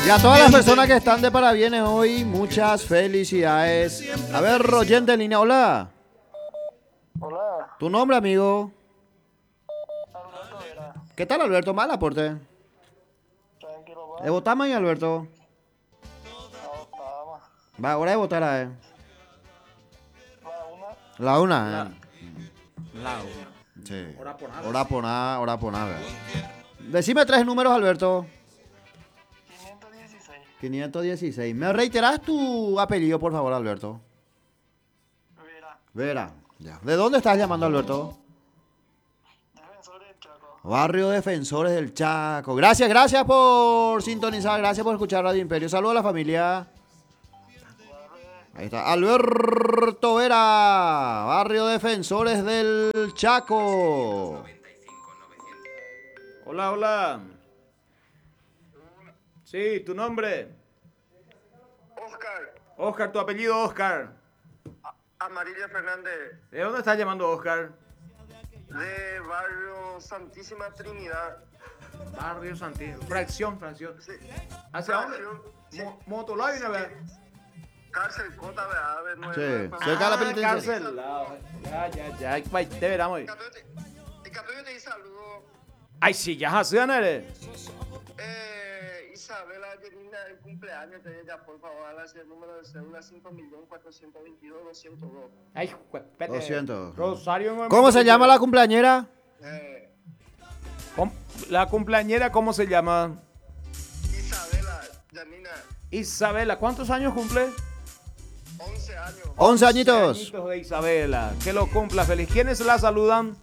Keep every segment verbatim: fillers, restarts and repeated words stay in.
Y a todas las personas que están de parabienes hoy, muchas felicidades. A ver, oyente en línea, hola. Hola, ¿Tu nombre, amigo? Alberto Vera. ¿Qué tal, Alberto? Mal aporte. Tranquilo, ¿De va. votar mañana, Alberto? No, estaba. Va, hora de votar, eh. La una. La una, La, eh. la una. Sí. Hora por nada. Hora por nada, hora por nada. Decime tres números, Alberto. quinientos dieciséis. quinientos dieciséis. ¿Me reiteras tu apellido, por favor, Alberto? Vera. Vera. Ya. ¿De dónde estás llamando, Alberto? Defensor del Chaco. Barrio Defensores del Chaco. Gracias, gracias por sintonizar, gracias por escuchar Radio Imperio. Saludos a la familia. Ahí está, Alberto Vera, Barrio Defensores del Chaco. Hola, hola. Sí, tu nombre. Oscar. Oscar, tu apellido Oscar. Amarillo Fernández. ¿De dónde estás llamando, Oscar? De Barrio Santísima Trinidad. Barrio Santiago. Fracción, fracción. Sí. ¿Hacia dónde? Sí. Mo- Motolabio, ¿no ves? Cárcel Cota, ¿verdad? De nueve. Sí, cerca de la Ah, penitenciaria. cárcel. Ya, ya, ya. Ay, pa, te veramos hoy. Y Capello te dice saludo. Ay, sí, ya hacían eres. Eh, Isabela Yenina, el cumpleaños de ella, por favor, a el número de cédula cinco millones cuatrocientos veintidós mil doscientos dos. Ay, jue- doscientos. Rosario. no- ¿Cómo se llama la cumpleañera? Eh, ¿Cómo- La cumpleañera, ¿cómo se llama? Isabela Yanina, Isabela. ¿Cuántos años cumple? once años. once añitos. Añitos de Isabela. Que lo cumpla feliz. ¿Quiénes la saludan?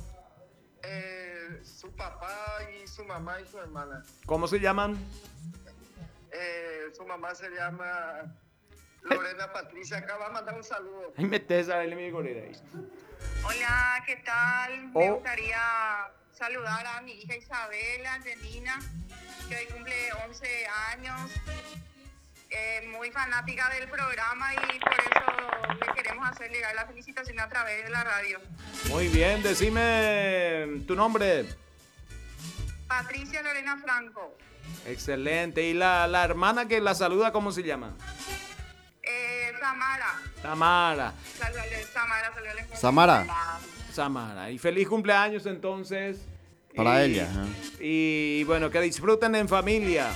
Eh, su papá y su mamá y su hermana. ¿Cómo se llaman? Eh, su mamá se llama Lorena Patricia. Acá va a mandar un saludo. Ay, metes a mi gorila ahí. Hola, ¿qué tal? Me Oh. gustaría saludar a mi hija Isabela, Janina, que hoy cumple once años. Eh, muy fanática del programa y por eso le queremos hacer llegar la felicitación a través de la radio. Muy bien, decime tu nombre. Patricia Lorena Franco, Excelente. ¿Y la, la hermana que la saluda, cómo se llama? eh, Samara, Tamara. saludale, Samara, saludale. Samara. Samara. Y feliz cumpleaños entonces. Para Y- ella, ajá. Y bueno, que disfruten en familia.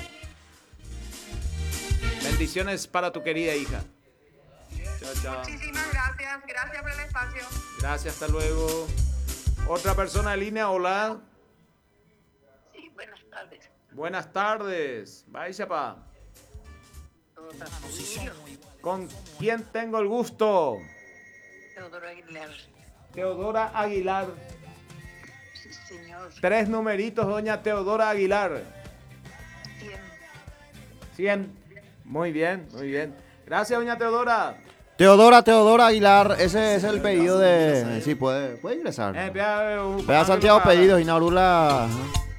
Bendiciones para tu querida hija. Chao, chao. Muchísimas gracias, gracias por el espacio. Gracias, hasta luego. Otra persona en línea, hola. Sí, buenas tardes. Buenas tardes. Bye, chapa. ¿Con quién tengo el gusto? Teodoro Aguilar. Teodora Aguilar. Sí, señor. Tres numeritos, doña Teodora Aguilar. Bien. cien. Muy bien, muy bien. Gracias, doña Teodora. Teodora, Teodora Aguilar, ese es el pedido de... Sí, puede, puede ingresar. Eh, vea, uh, Vea Santiago para- pedidos, inaugura...